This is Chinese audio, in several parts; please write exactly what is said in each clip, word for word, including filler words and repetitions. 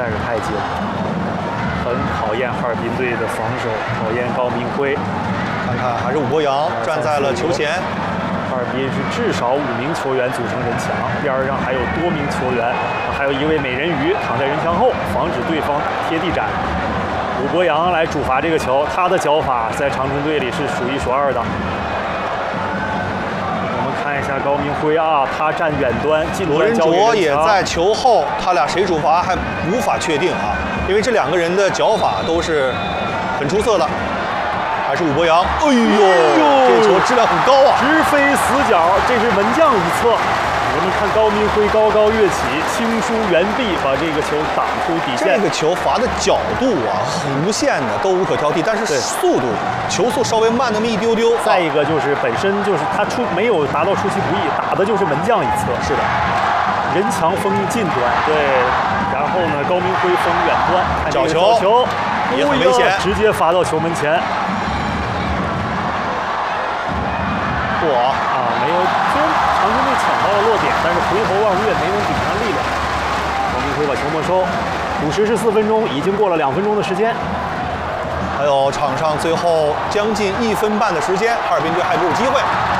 在是太近了，很考验哈尔滨队的防守，考验高明辉。 看看还是武博洋站在了球前。 哈尔滨是至少五名球员组成人墙，边上还有多名球员，还有一位美人鱼躺在人墙后，防止对方贴地斩。武博洋来主罚这个球，他的脚法在长春队里是数一数二的。我们看一下高明辉啊，他站远端，近罗仁端交给人墙。 卓也在球后，他俩谁主罚还无法确定啊，因为这两个人的脚法都是很出色的。还是武博洋，哎呦，这个球质量很高啊， 直飞死角，这是门将一侧。我们看高明辉高高跃起，轻舒猿臂，把这个球挡出底线。 这个球罚的角度啊，弧线的都无可挑剔，但是速度，球速稍微慢那么一丢丢。 再一个就是本身就是他出没有达到出其不意，打的就是门将一侧。 是的， 人墙封近端，对，然后呢，高明辉封远端，看这个角球也很危险， 直接罚到球门前。不啊，没有，虽然长春队抢到了落点，但是回头望月没能顶上力量。高明辉把球没收，补时是四分钟，已经过了两分钟的时间。 还有场上最后将近一分半的时间，哈尔滨队还没有机会，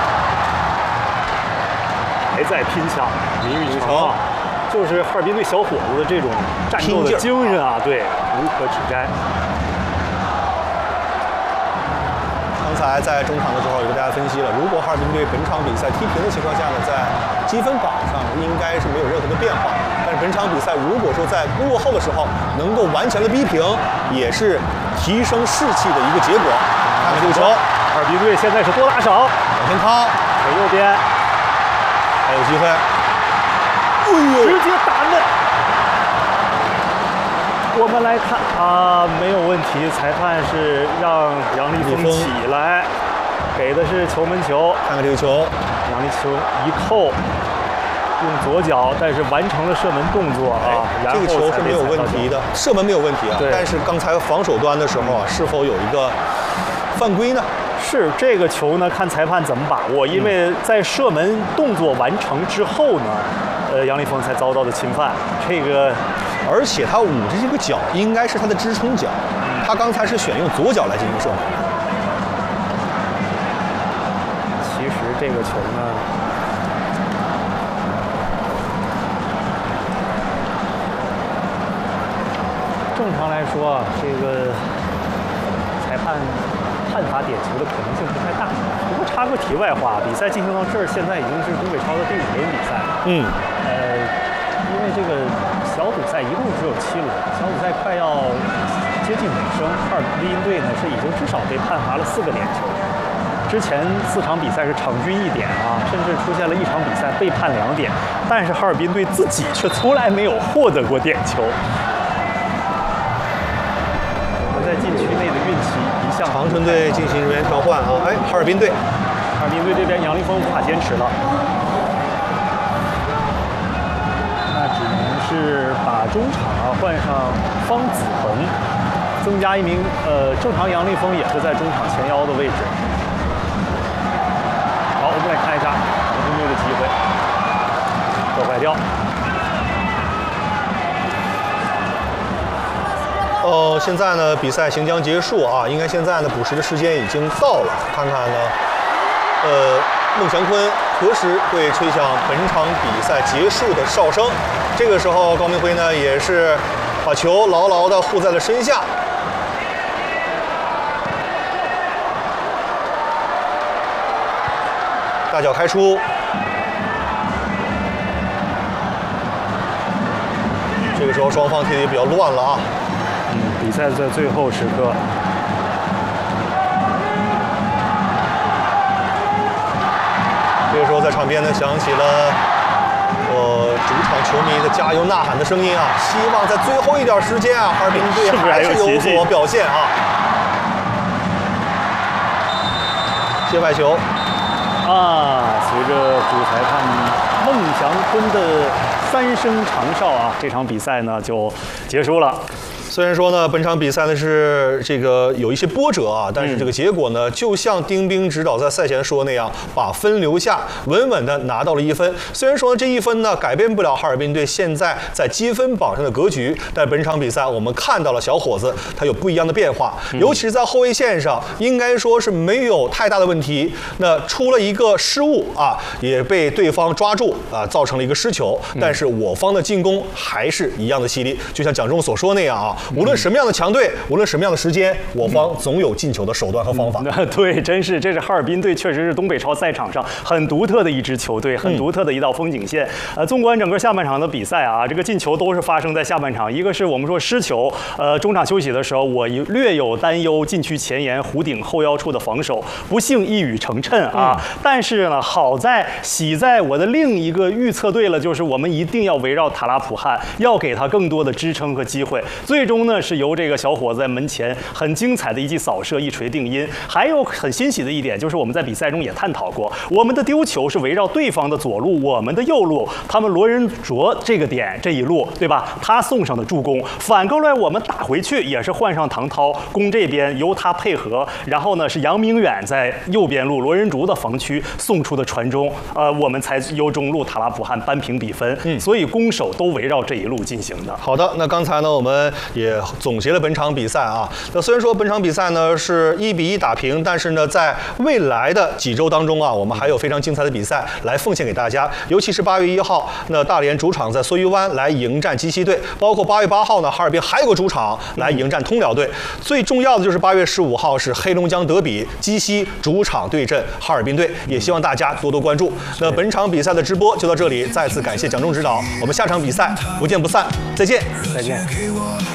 还在拼抢。林玉成啊，就是哈尔滨队小伙子的这种战斗的精神啊，对，无可指摘。 刚才在中场的时候也给大家分析了，如果哈尔滨队本场比赛踢平的情况下呢，在积分榜上应该是没有任何的变化。但是本场比赛如果说在落后的时候能够完全的逼平，也是提升士气的一个结果。看看这个球， 哈尔滨队现在是多打少， 往前康给右边， 还有机会，哎呦， 直接打门。我们来看啊，没有问题。裁判是让杨立峰起来，给的是球门球。 看看这个球， 杨立球一扣，用左脚，但是完成了射门动作啊。 这个球是没有问题的，射门没有问题啊。但是刚才防守端的时候啊，是否有一个犯规呢？ 是这个球呢，看裁判怎么把握，因为在射门动作完成之后呢，呃，杨立峰才遭到的侵犯。这个。 而且他捂着这个脚，应该是他的支撑脚。他刚才是选用左脚来进行射门。 其实这个球呢，正常来说，这个裁判判罚点球的可能性不太大。不过插个题外话，比赛进行到这儿，现在已经是东北超的第五轮比赛。 嗯。 呃，因为这个。小组赛一共只有七轮，小组赛快要接近尾声，哈尔滨队呢是已经至少被判罚了四个点球。之前四场比赛是场均一点啊，甚至出现了一场比赛被判两点，但是哈尔滨队自己却从来没有获得过点球。我们在禁区内的运气一向。 长春队进行人员调换啊，哎，哈尔滨队， 哈尔滨队这边杨立峰无法坚持了。是把中场啊换上方子恒，增加一名呃，正常杨立峰也是在中场前腰的位置。好，我们来看一下长春队的机会，破坏掉。 呃，现在呢，比赛行将结束啊，应该现在呢补时的时间已经到了，看看呢，呃，孟祥坤何时会吹响本场比赛结束的哨声？这个时候，高明辉呢也是把球牢牢地护在了身下。大脚开出，这个时候双方踢得也比较乱了啊。 嗯，比赛在最后时刻。 这个时候在场边呢响起了呃主场球迷的加油呐喊的声音啊，希望在最后一点时间啊，哈尔滨队还是有所表现啊。界外球啊，随着主裁判孟祥坤的三声长哨啊，这场比赛呢就结束了。 虽然说呢，本场比赛呢是这个有一些波折啊，但是这个结果呢，就像丁兵指导在赛前说的那样，把分留下，稳稳的拿到了一分。虽然说呢，这一分呢改变不了哈尔滨队现在在积分榜上的格局，但本场比赛我们看到了小伙子他有不一样的变化，尤其是在后卫线上，应该说是没有太大的问题。那出了一个失误啊，也被对方抓住啊，造成了一个失球。但是我方的进攻还是一样的犀利，就像蒋中所说那样啊。无论什么样的强队，无论什么样的时间，我方总有进球的手段和方法。 嗯、对，真是，这是哈尔滨队，确实是东北超赛场上很独特的一支球队，很独特的一道风景线。呃，纵观整个下半场的比赛啊，这个进球都是发生在下半场。一个是我们说失球，呃，中场休息的时候，我略有担忧禁区前沿弧顶后腰处的防守，不幸一语成谶啊。嗯、但是呢，好在喜在我的另一个预测对了，就是我们一定要围绕塔拉普汗，要给他更多的支撑和机会。最终呢，是由这个小伙子在门前很精彩的一记扫射一锤定音。还有很欣喜的一点，就是我们在比赛中也探讨过，我们的丢球是围绕对方的左路，我们的右路，他们罗仁卓这个点这一路，对吧？他送上的助攻，反过来我们打回去也是换上唐涛攻这边，由他配合，然后呢是杨明远在右边路罗仁竹的防区送出的传中，呃，我们才由中路塔拉普汗扳平比分。嗯，所以攻守都围绕这一路进行的。 好的，那刚才呢我们也总结了本场比赛啊。那虽然说本场比赛呢是一比一打平，但是呢在未来的几周当中啊，我们还有非常精彩的比赛来奉献给大家。尤其是八月一号，那大连主场在梭鱼湾来迎战鸡西队，包括八月八号呢，哈尔滨还有个主场来迎战通辽队。最重要的就是八月十五号是黑龙江德比，鸡西主场对阵哈尔滨队，也希望大家多多关注。那本场比赛的直播就到这里，再次感谢蒋中指导，我们下场比赛不见不散，再见， 再见。